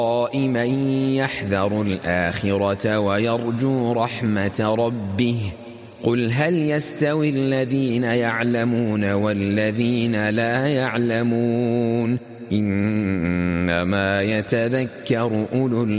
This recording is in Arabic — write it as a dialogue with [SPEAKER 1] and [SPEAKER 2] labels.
[SPEAKER 1] من يحذر الآخرة ويرجو رحمة ربه قل هل يستوي الذين يعلمون والذين لا يعلمون إنما يتذكر أولو الألباب.